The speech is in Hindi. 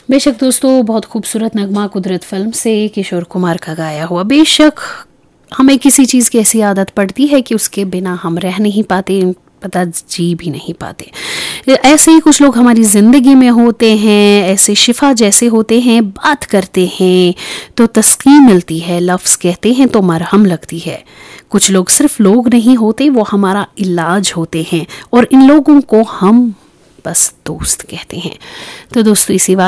बेशक दोस्तों, बहुत खूबसूरत नगमा कुदरत फिल्म से किशोर कुमार का गाया हुआ। बेशक हमें किसी चीज़ की ऐसी आदत पड़ती है कि उसके बिना हम रह नहीं पाते, पता जी भी नहीं पाते। ऐसे ही कुछ लोग हमारी ज़िंदगी में होते हैं, ऐसे शिफा जैसे होते हैं, बात करते हैं तो तस्कीन मिलती है, लफ्ज़ कहते हैं तो मरहम लगती है। कुछ लोग सिर्फ लोग नहीं होते, वो हमारा इलाज होते हैं, और इन लोगों को हम बस दोस्त कहते हैं। तो दोस्तों, इसी बात